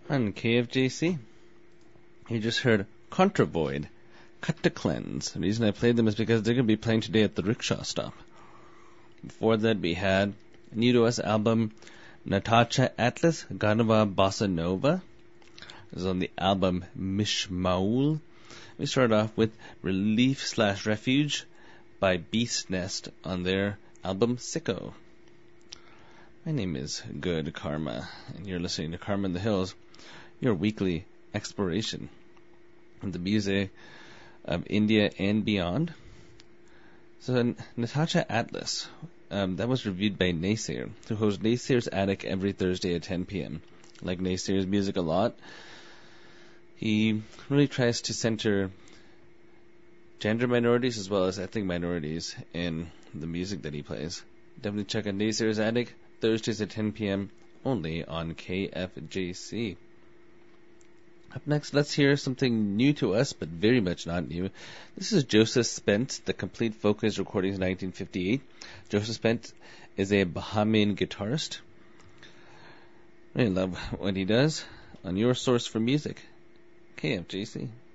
On KFJC, you just heard Contra Void, Cut to Cleanse. The reason I played them is because they're going to be playing today at the rickshaw stop. Before that, we had a new to us album, Natacha Atlas, Ganova Bossa Nova. This is on the album Mishmaul. We started off with Relief/Refuge by Beast Nest on their album Sicko. My name is Good Karma, and you're listening to Karma in the Hills, your weekly exploration of the music of India and beyond. So Natacha Atlas, that was reviewed by Naysayer, who hosts Naysayer's Attic every Thursday at 10 p.m. I like Naysayer's music a lot. He really tries to center gender minorities as well as ethnic minorities in the music that he plays. Definitely check out Naysayer's Attic, Thursdays at 10 p.m. only on KFJC. Up next, let's hear something new to us, but very much not new. This is Joseph Spence, the Complete Focus Recordings 1958. Joseph Spence is a Bahamian guitarist. I love what he does on your source for music, KFJC.